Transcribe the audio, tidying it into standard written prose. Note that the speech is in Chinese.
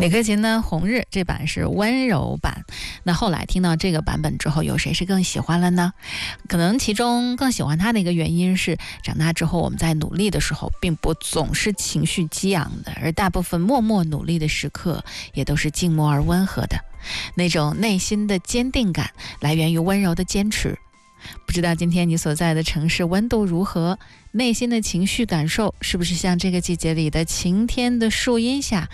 李克勤呢，红日这版是温柔版，那后来听到这个版本之后，有谁是更喜欢了呢？可能其中更喜欢他的一个原因是，长大之后我们在努力的时候，并不总是情绪激昂的，而大部分默默努力的时刻，也都是静默而温和的。那种内心的坚定感，来源于温柔的坚持。不知道今天你所在的城市温度如何？内心的情绪感受是不是像这个季节里的晴天的树荫下